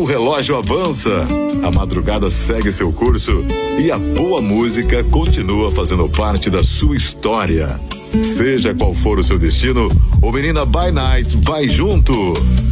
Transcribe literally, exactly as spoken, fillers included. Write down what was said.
O relógio avança, a madrugada segue seu curso e a boa música continua fazendo parte da sua história. Seja qual for o seu destino, o Menina by Night vai junto.